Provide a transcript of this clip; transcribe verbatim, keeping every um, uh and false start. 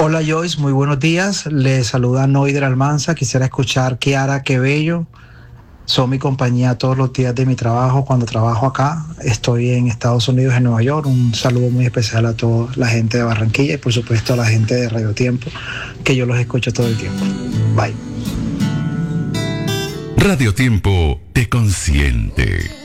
Hola Joyce, muy buenos días. Le saluda Noider Almanza. Quisiera escuchar Kiara Qué Bello. Son mi compañía todos los días de mi trabajo. Cuando trabajo acá, estoy en Estados Unidos, en Nueva York. Un saludo muy especial a toda la gente de Barranquilla y por supuesto a la gente de Radio Tiempo, que yo los escucho todo el tiempo. Bye. Radio Tiempo te consiente.